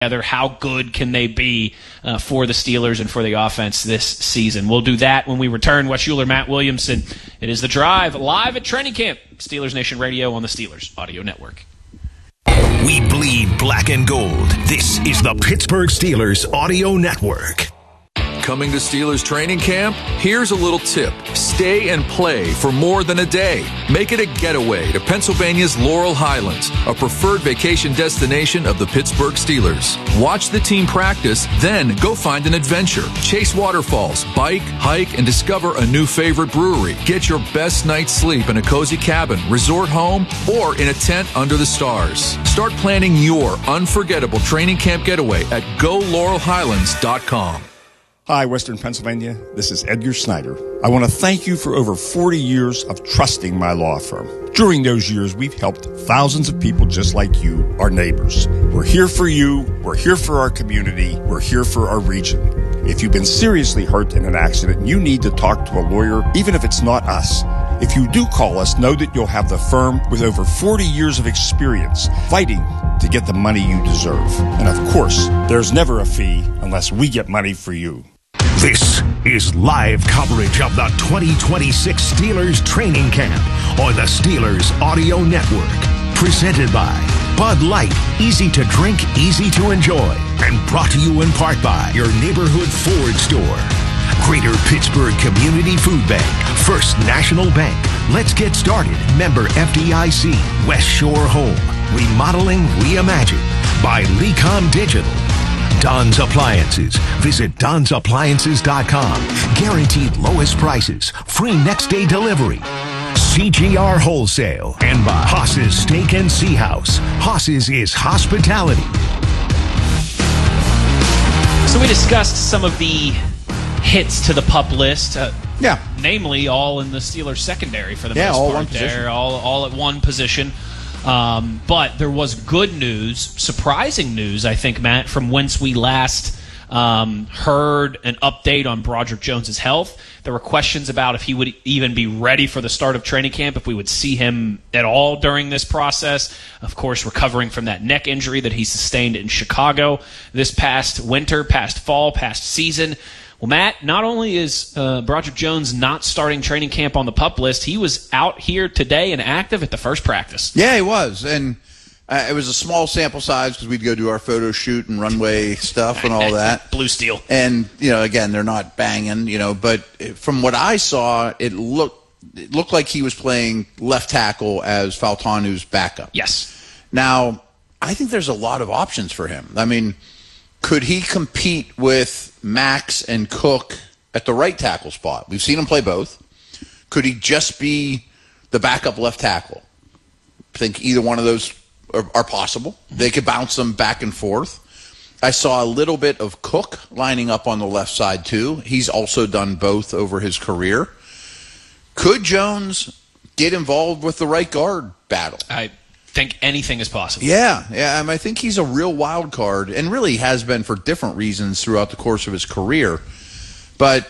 How good can they be for the Steelers and for the offense this season? We'll do that when we return. Wes Schuler, Matt Williamson. It is The Drive, live at training camp. Steelers Nation Radio on the Steelers Audio Network. We bleed black and gold. This is the Pittsburgh Steelers Audio Network. Coming to Steelers training camp? Here's a little tip. Stay and play for more than a day. Make it a getaway to Pennsylvania's Laurel Highlands, a preferred vacation destination of the Pittsburgh Steelers. Watch the team practice, then go find an adventure. Chase waterfalls, bike, hike, and discover a new favorite brewery. Get your best night's sleep in a cozy cabin, resort home, or in a tent under the stars. Start planning your unforgettable training camp getaway at GoLaurelHighlands.com. Hi, Western Pennsylvania. This is Edgar Snyder. I want to thank you for over 40 years of trusting my law firm. During those years, we've helped thousands of people just like you, our neighbors. We're here for you. We're here for our community. We're here for our region. If you've been seriously hurt in an accident and you need to talk to a lawyer, even if it's not us, if you do call us, know that you'll have the firm with over 40 years of experience fighting to get the money you deserve. And of course, there's never a fee unless we get money for you. This is live coverage of the 2026 Steelers training camp on the Steelers Audio Network. Presented by Bud Light, easy to drink, easy to enjoy. And brought to you in part by your neighborhood Ford store. Greater Pittsburgh Community Food Bank, First National Bank. Let's get started. Member FDIC, West Shore Home. Remodeling Reimagined by Lecom Digital. Don's Appliances. Visit Don'sAppliances.com. Guaranteed lowest prices. Free next day delivery. CGR Wholesale. And by Haas's Steak and Sea House. Haas's is hospitality. So we discussed some of the hits to the PUP list. Namely, all in the Steelers secondary for the most all part. one position. All at one position. But there was good news, surprising news, I think, Matt, from whence we last heard an update on Broderick Jones' health. There were questions about if he would even be ready for the start of training camp, if we would see him at all during this process. Of course, recovering from that neck injury that he sustained in Chicago this past winter, past fall, past season. Well, Matt, not only is Broderick Jones not starting training camp on the PUP list, he was out here today and active at the first practice. Yeah, he was. And it was a small sample size because we'd go do our photo shoot and runway stuff and all that. Blue Steel. And, again, they're not banging, but from what I saw, it looked like he was playing left tackle as Fautanu's backup. Yes. Now, I think there's a lot of options for him. I mean, could he compete with Max and Cook at the right tackle spot? We've seen him play both. Could he just be the backup left tackle? I think either one of those are possible. They could bounce them back and forth. I saw a little bit of Cook lining up on the left side too. He's also done both over his career. Could Jones get involved with the right guard battle? I think anything is possible. Yeah. I think he's a real wild card, and really has been for different reasons throughout the course of his career. But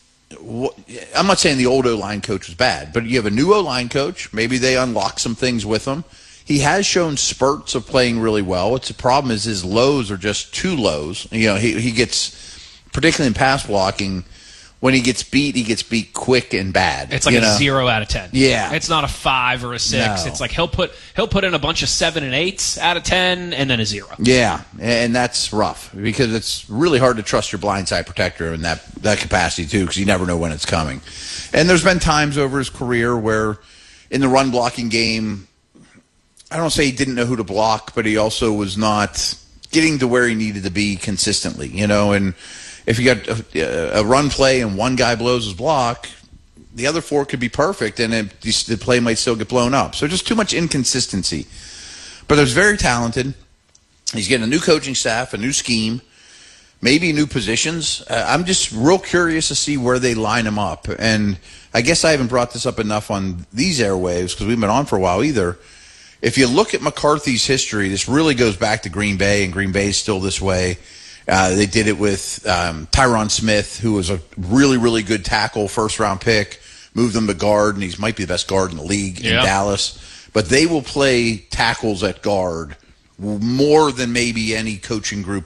I'm not saying the old O-line coach was bad, but you have a new O-line coach. Maybe they unlock some things with him. He has shown spurts of playing really well. It's the problem is his lows are just too lows. He gets, particularly in pass blocking, when he gets beat quick and bad. It's like a 0 out of 10. Yeah. It's not a 5 or a 6. No. It's like he'll put in a bunch of 7 and 8s out of 10 and then a 0. Yeah, and that's rough because it's really hard to trust your blindside protector in that capacity too, because you never know when it's coming. And there's been times over his career where in the run blocking game, I don't say he didn't know who to block, but he also was not getting to where he needed to be consistently, and if you got a run play and one guy blows his block, the other 4 could be perfect, and the play might still get blown up. So just too much inconsistency. But there's very talented. He's getting a new coaching staff, a new scheme, maybe new positions. I'm just real curious to see where they line him up. And I guess I haven't brought this up enough on these airwaves because we've been on for a while either. If you look at McCarthy's history, this really goes back to Green Bay, and Green Bay is still this way. They did it with Tyron Smith, who was a really, really good tackle, first-round pick, moved him to guard, and he might be the best guard in the league in Dallas. But they will play tackles at guard more than maybe any coaching group